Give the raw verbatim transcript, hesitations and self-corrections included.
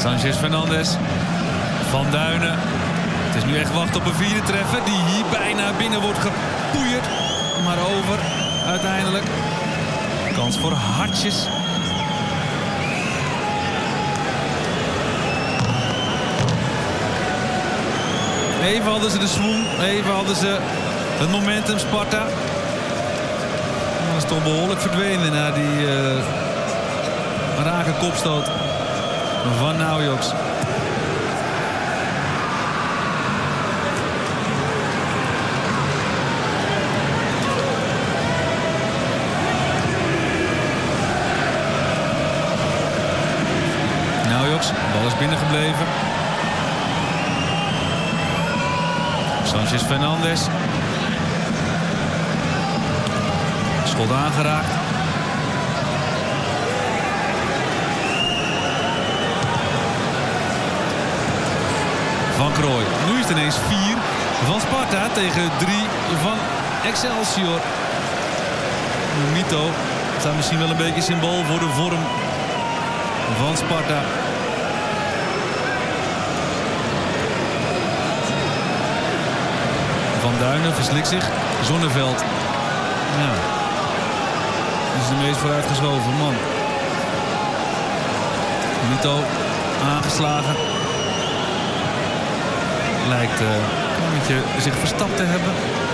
Sanchez Fernandes. Van Duinen. Het is nu echt wachten op een vierde treffer. Die hier bijna binnen wordt gepoeierd. Maar over uiteindelijk. Kans voor Hartjes. Even hadden ze de swoon. Even hadden ze het momentum Sparta. Dat is toch behoorlijk verdwenen na die uh, rake kopstoot van Naujoks. Naujoks, de bal is binnengebleven. Sanchez Fernandes. Schot aangeraakt. Van Krooij. Nu is het ineens vier van Sparta tegen drie van Excelsior. Mito staat misschien wel een beetje symbool voor de vorm van Sparta. Van Duinen verslikt zich. Zonneveld. Ja. Dat is de meest vooruitgeschoven man. Mito aangeslagen. Lijkt uh, een beetje zich verstapt te hebben.